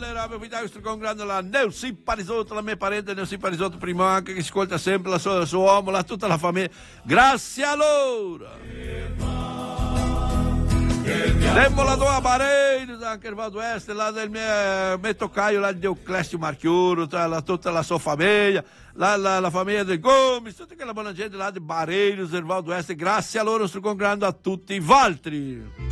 allora sto con grande la Neusi Parisotto, la mia parente Neusi Parisotto primo anche che ascolta sempre la sua uomo, tutta la famiglia. Grazie a loro. Tempo la tua parente, anche il Vado Est, là del mio toccaio, là di Euclesio Marchiuro, tutta la sua famiglia, la famiglia del Gomes, tutta quella buona gente là di Barreiros, del Vado Est. Grazie a loro, sto con grande a tutti i Valtri.